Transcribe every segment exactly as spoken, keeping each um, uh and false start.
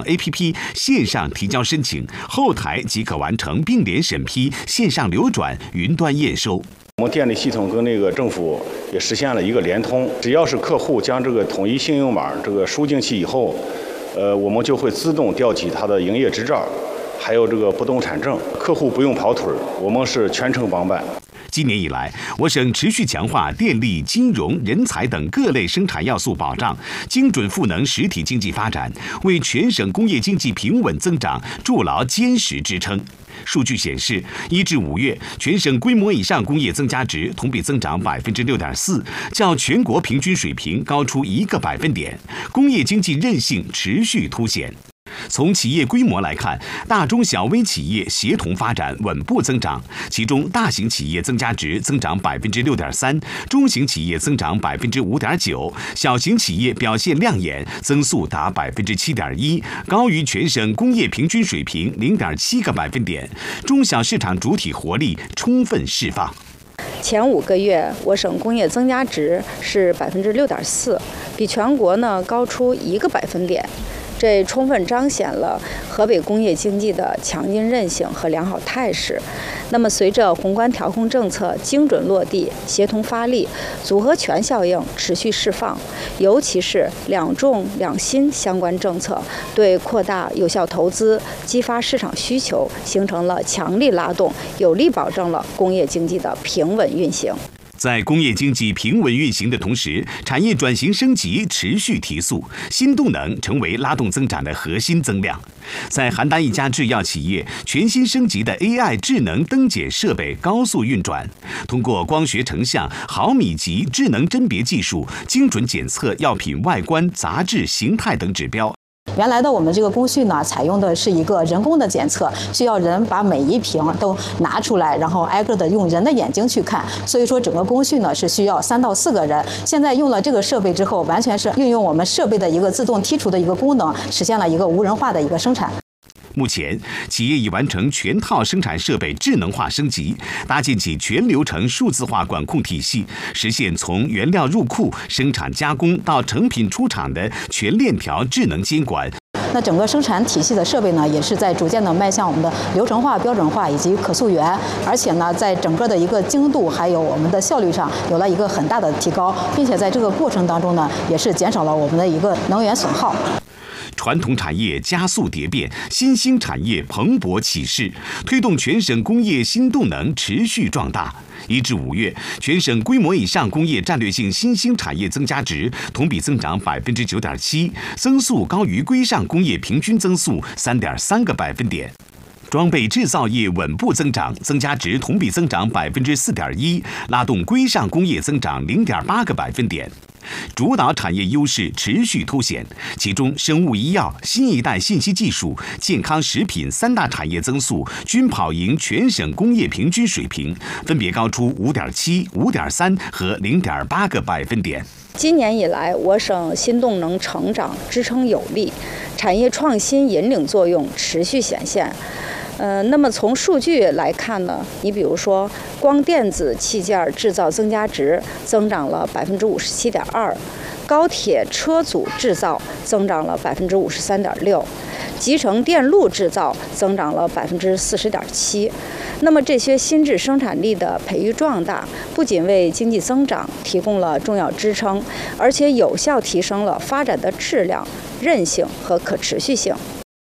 A P P 线上提交申请，后台即可完成并联审批、线上流转、云端验收。 我们电力系统跟那个政府也实现了一个联通，只要是客户将这个统一信用码这个输进去以后，呃，我们就会自动调起他的营业执照，还有这个不动产证，客户不用跑腿，我们是全程帮办。 今年以来，我省持续强化电力、金融、人才等各类生产要素保障，精准赋能实体经济发展，为全省工业经济平稳增长筑牢坚实支撑。数据显示，一至五月，全省规模以上工业增加值同比增长百分之六点四，较全国平均水平高出一个百分点，工业经济韧性持续凸显。从企业规模来看，大中小微企业协同发展稳步增长，其中大型企业增加值增长百分之六点三，中型企业增长百分之五点九，小型企业表现亮眼，增速达百分之七点一，高于全省工业平均水平零点七个百分点，中小市场主体活力充分释放。 前五个月，我省工业增加值是百分之六点四，比全国呢高出一个百分点。这充分彰显了河北工业经济的强劲韧性和良好态势。那么，随着宏观调控政策精准落地、协同发力、组合拳效应持续释放，尤其是两重两新相关政策对扩大有效投资、激发市场需求形成了强力拉动，有力保证了工业经济的平稳运行。 在工业经济平稳运行的同时，产业转型升级持续提速，新动能成为拉动增长的核心增量。在邯郸一家制药企业，全新升级的 A I 智能灯检设备高速运转，通过光学成像、毫米级智能甄别技术，精准检测药品外观、杂质、形态等指标。 原来的我们这个工序呢，采用的是一个人工的检测，需要人把每一瓶都拿出来，然后挨个的用人的眼睛去看。所以说整个工序呢是需要三到四个人。现在用了这个设备之后，完全是运用我们设备的一个自动剔除的一个功能，实现了一个无人化的一个生产。 目前，企业已完成全套生产设备智能化升级，搭建起全流程数字化管控体系，实现从原料入库、生产加工到成品出厂的全链条智能监管。 那整个生产体系的设备呢，也是在逐渐的迈向我们的流程化、标准化以及可溯源，而且呢，在整个的一个精度还有我们的效率上有了一个很大的提高，并且在这个过程当中呢，也是减少了我们的一个能源损耗。 传统产业加速蝶变，新兴产业蓬勃起势，推动全省工业新动能持续壮大。一至五月，全省规模以上工业战略性新兴产业增加值同比增长百分之九点七，增速高于规上工业平均增速三点三个百分点。装备制造业稳步增长，增加值同比增长百分之四点一，拉动规上工业增长零点八个百分点。主导产业优势持续凸显，其中生物医药、新一代信息技术、健康食品三大产业增速均跑赢全省工业平均水平，分别高出五点七、五点三和零点八个百分点。 今年以来，我省新动能成长支撑有力，产业创新引领作用持续显现。呃，那么从数据来看呢，你比如说光电子器件制造增加值增长了百分之五十七点二，高铁车组制造增长了百分之五十三点六，集成电路制造增长了百分之四十点七。那么这些新质生产力的培育壮大，不仅为经济增长提供了重要支撑，而且有效提升了发展的质量、韧性和可持续性。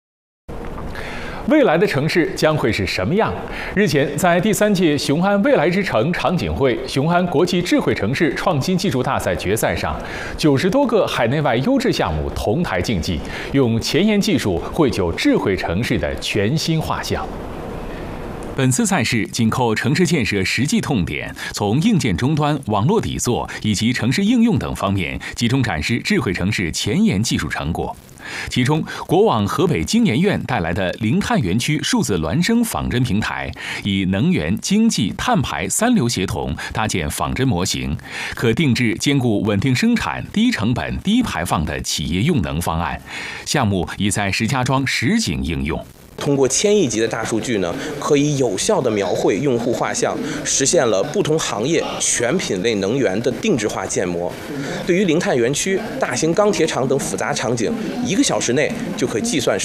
未来的城市将会是什么样？日前，在第三届雄安未来之城场景会雄安国际智慧城市创新技术大赛决赛上，九十多个海内外优质项目同台竞技，用前沿技术绘就智慧城市的全新画像。本次赛事紧扣城市建设实际痛点，从硬件终端、网络底座以及城市应用等方面，集中展示智慧城市前沿技术成果。其中，国网河北经研院带来的零碳园区数字孪生仿真平台，以能源、经济、碳排三流协同搭建仿真模型，可定制兼顾稳定生产、低成本、低排放的企业用能方案。项目已在石家庄实景应用。 通过千亿级的大数据呢，可以有效地描绘用户画像，实现了不同行业全品类能源的定制化建模。对于零碳园区、大型钢铁厂等复杂场景，一个小时内就可以计算